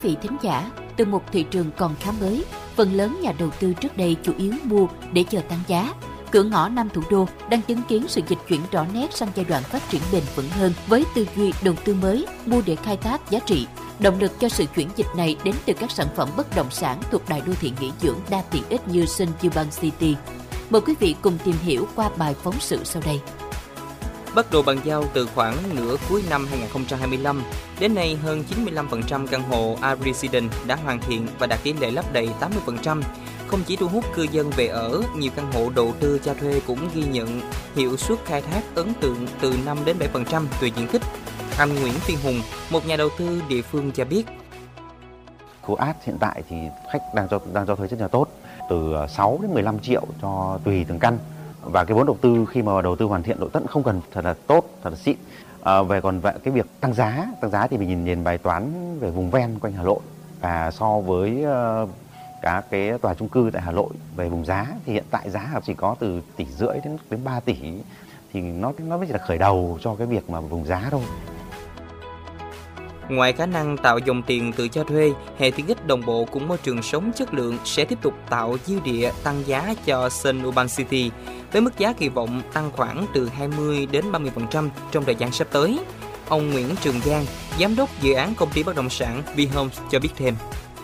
Vị thính giả, từ một thị trường còn khá mới, phần lớn nhà đầu tư trước đây chủ yếu mua để chờ tăng giá. Cửa ngõ Nam Thủ đô đang chứng kiến sự dịch chuyển rõ nét sang giai đoạn phát triển bền vững hơn với tư duy đầu tư mới, mua để khai thác giá trị. Động lực cho sự chuyển dịch này đến từ các sản phẩm bất động sản thuộc đại đô thị nghỉ dưỡng đa tiện ích như Sun Yuban City. Mời quý vị cùng tìm hiểu qua bài phóng sự sau đây. Bắt đầu bàn giao từ khoảng nửa cuối năm 2025, đến nay hơn 95% căn hộ A-Resident đã hoàn thiện và đạt tỷ lệ lấp đầy 80%. Không chỉ thu hút cư dân về ở, nhiều căn hộ đầu tư cho thuê cũng ghi nhận hiệu suất khai thác ấn tượng từ 5 đến 7% tùy diện tích. Anh Nguyễn Phi Hùng, một nhà đầu tư địa phương cho biết. Phố Art hiện tại thì khách đang cho thuê rất là tốt, từ 6 đến 15 triệu cho tùy từng căn. Và cái vốn đầu tư khi mà đầu tư hoàn thiện nội thất không cần thật là tốt, thật là xịn. Về cái việc tăng giá thì mình nhìn bài toán về vùng ven quanh Hà Nội, và so với các cái tòa chung cư tại Hà Nội về vùng giá thì hiện tại giá chỉ có từ 1,5 tỷ đến 3 tỷ, thì nó mới chỉ là khởi đầu cho cái việc mà vùng giá thôi. Ngoài khả năng tạo dòng tiền từ cho thuê, hệ tiện ích đồng bộ cùng môi trường sống chất lượng sẽ tiếp tục tạo dư địa tăng giá cho Sun Urban City, với mức giá kỳ vọng tăng khoảng từ 20 đến 30% trong thời gian sắp tới. Ông Nguyễn Trường Giang, giám đốc dự án công ty bất động sản V-Homes cho biết thêm.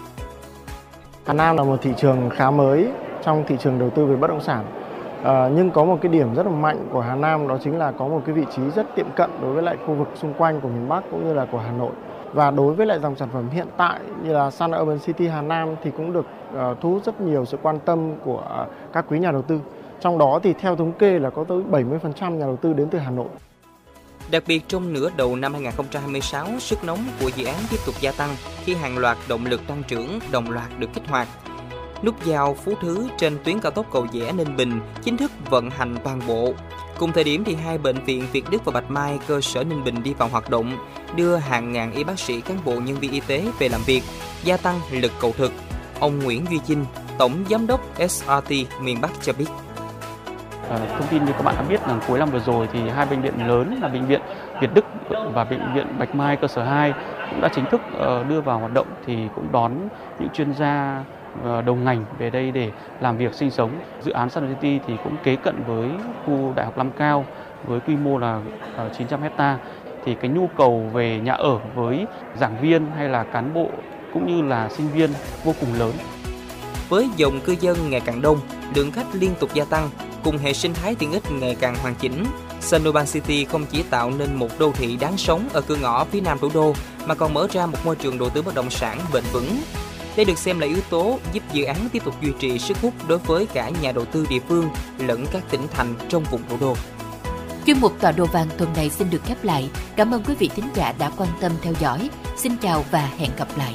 Hà Nam là một thị trường khá mới trong thị trường đầu tư về bất động sản. Nhưng có một cái điểm rất là mạnh của Hà Nam, đó chính là có một cái vị trí rất tiệm cận đối với lại khu vực xung quanh của miền Bắc cũng như là của Hà Nội. Và đối với lại dòng sản phẩm hiện tại như là Sun Urban City Hà Nam thì cũng được thu hút rất nhiều sự quan tâm của các quý nhà đầu tư. Trong đó thì theo thống kê là có tới 70% nhà đầu tư đến từ Hà Nội. Đặc biệt trong nửa đầu năm 2026, sức nóng của dự án tiếp tục gia tăng khi hàng loạt động lực tăng trưởng đồng loạt được kích hoạt. Nút giao Phú Thứ trên tuyến cao tốc Cầu Giẽ - Ninh Bình chính thức vận hành toàn bộ. Cùng thời điểm thì hai bệnh viện Việt Đức và Bạch Mai cơ sở Ninh Bình đi vào hoạt động, đưa hàng ngàn y bác sĩ, cán bộ, nhân viên y tế về làm việc, gia tăng lực cầu thực. Ông Nguyễn Duy Chinh, Tổng Giám đốc SRT miền Bắc cho biết. Thông tin như các bạn đã biết là cuối năm vừa rồi thì hai bệnh viện lớn là bệnh viện Việt Đức và bệnh viện Bạch Mai cơ sở 2 cũng đã chính thức đưa vào hoạt động, thì cũng đón những chuyên gia đầu ngành về đây để làm việc sinh sống. Dự án Sun City thì cũng kế cận với khu Đại học Nam Cao với quy mô là 900 hectare. Thì cái nhu cầu về nhà ở với giảng viên hay là cán bộ cũng như là sinh viên vô cùng lớn. Với dòng cư dân ngày càng đông, lượng khách liên tục gia tăng, cùng hệ sinh thái tiện ích ngày càng hoàn chỉnh, Sun Urban City không chỉ tạo nên một đô thị đáng sống ở cửa ngõ phía nam thủ đô, mà còn mở ra một môi trường đầu tư bất động sản bền vững. Đây được xem là yếu tố giúp dự án tiếp tục duy trì sức hút đối với cả nhà đầu tư địa phương lẫn các tỉnh thành trong vùng thủ đô. Chuyên mục Tọa độ vàng tuần này xin được khép lại. Cảm ơn quý vị thính giả đã quan tâm theo dõi. Xin chào và hẹn gặp lại.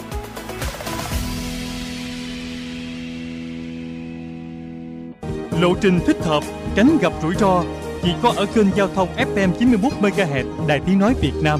Lộ trình thích hợp, tránh gặp rủi ro chỉ có ở kênh giao thông FM 91 MHz Đài Tiếng nói Việt Nam.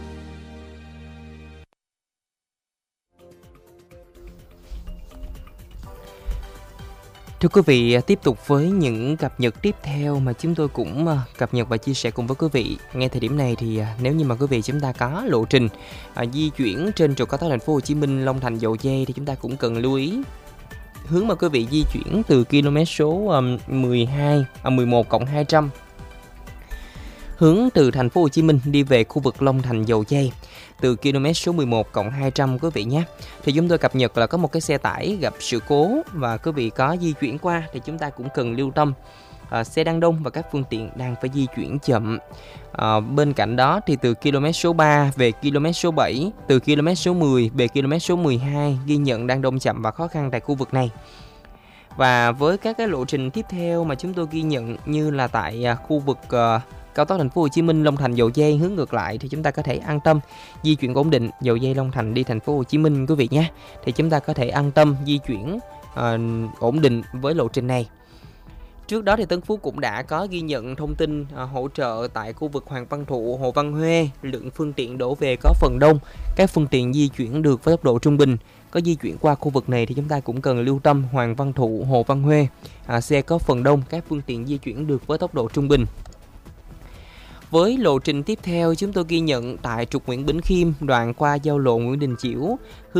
Thưa quý vị, tiếp tục với những cập nhật tiếp theo mà chúng tôi cũng cập nhật và chia sẻ cùng với quý vị. Ngay thời điểm này thì nếu như mà quý vị chúng ta có lộ trình di chuyển trên trục cao tốc Thành phố Hồ Chí Minh Long Thành Dầu Giây thì chúng ta cũng cần lưu ý hướng mà quý vị di chuyển từ km số 11+200 hướng từ Thành phố Hồ Chí Minh đi về khu vực Long Thành Dầu Giây từ km số 11+200 quý vị nhé. Thì chúng tôi cập nhật là có một cái xe tải gặp sự cố và quý vị có di chuyển qua thì chúng ta cũng cần lưu tâm. Xe đang đông và các phương tiện đang phải di chuyển chậm. Bên cạnh đó thì từ km số 3 về km số 7, từ km số 10 về km số 12 ghi nhận đang đông chậm và khó khăn tại khu vực này. Và với các cái lộ trình tiếp theo mà chúng tôi ghi nhận như là tại khu vực cao tốc Thành phố Hồ Chí Minh Long Thành Dầu Giây hướng ngược lại thì chúng ta có thể an tâm di chuyển ổn định Dầu Giây Long Thành đi Thành phố Hồ Chí Minh quý vị nhé. Thì chúng ta có thể an tâm di chuyển ổn định với lộ trình này. Trước đó thì Tân Phú cũng đã có ghi nhận thông tin hỗ trợ tại khu vực Hoàng Văn Thụ, Hồ Văn Huê, lượng phương tiện đổ về có phần đông. Các phương tiện di chuyển được với tốc độ trung bình. Có di chuyển qua khu vực này thì chúng ta cũng cần lưu tâm Hoàng Văn Thụ, Hồ Văn Huê. Xe có phần đông, các phương tiện di chuyển được với tốc độ trung bình. Với lộ trình tiếp theo, chúng tôi ghi nhận tại trục Nguyễn Bỉnh Khiêm, đoạn qua giao lộ Nguyễn Đình Chiểu,